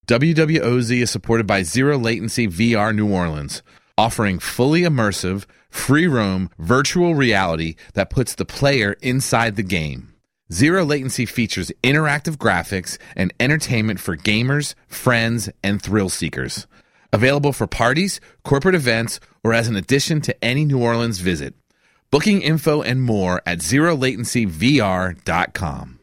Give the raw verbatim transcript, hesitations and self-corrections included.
W W O Z is supported by Zero Latency V R New Orleans, offering fully immersive, free-roam virtual reality that puts the player inside the game. Zero Latency features interactive graphics and entertainment for gamers, friends, and thrill seekers. Available for parties, corporate events, or as an addition to any New Orleans visit. Booking info and more at zero latency v r dot com.